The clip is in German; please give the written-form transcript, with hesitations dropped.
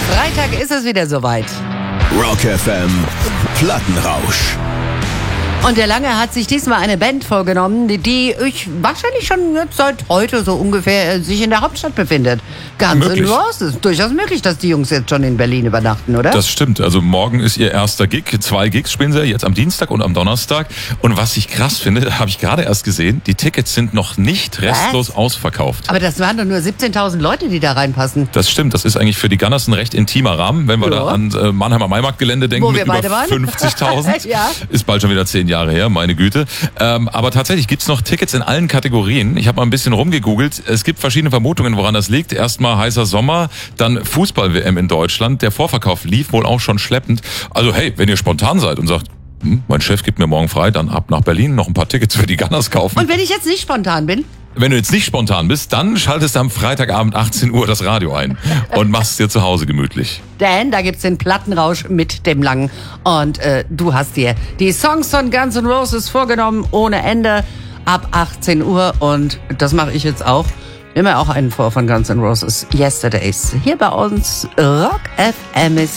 Freitag ist es wieder soweit. Rock FM Plattenrausch. Und der Lange hat sich diesmal eine Band vorgenommen, die ich wahrscheinlich schon jetzt seit heute so ungefähr sich in der Hauptstadt befindet. Guns N' Roses. Durchaus möglich, dass die Jungs jetzt schon in Berlin übernachten, oder? Das stimmt. Also morgen ist ihr erster Gig. 2 Gigs spielen sie jetzt am Dienstag und am Donnerstag. Und was ich krass finde, habe ich gerade erst gesehen, die Tickets sind noch nicht restlos ausverkauft. Aber das waren doch nur 17.000 Leute, die da reinpassen. Das stimmt. Das ist eigentlich für die Gunners ein recht intimer Rahmen. Wenn wir da an Mannheimer Maimarktgelände denken, wo mit über 50.000. Ja. Ist bald schon wieder 10 Jahre her, meine Güte. Aber tatsächlich gibt's noch Tickets in allen Kategorien. Ich habe mal ein bisschen rumgegoogelt. Es gibt verschiedene Vermutungen, woran das liegt. Erstmal heißer Sommer, dann Fußball-WM in Deutschland. Der Vorverkauf lief wohl auch schon schleppend. Also hey, wenn ihr spontan seid und sagt, mein Chef gibt mir morgen frei, dann ab nach Berlin noch ein paar Tickets für die Gunners kaufen. Und wenn ich jetzt nicht spontan bin? Wenn du jetzt nicht spontan bist, dann schaltest du am Freitagabend 18 Uhr das Radio ein und machst es dir zu Hause gemütlich. Denn da gibt's den Plattenrausch mit dem Langen. Und du hast dir die Songs von Guns N' Roses vorgenommen, ohne Ende, ab 18 Uhr. Und das mache ich jetzt auch. Immer auch einen vor von Guns N' Roses, Yesterdays. Hier bei uns Rock FM ist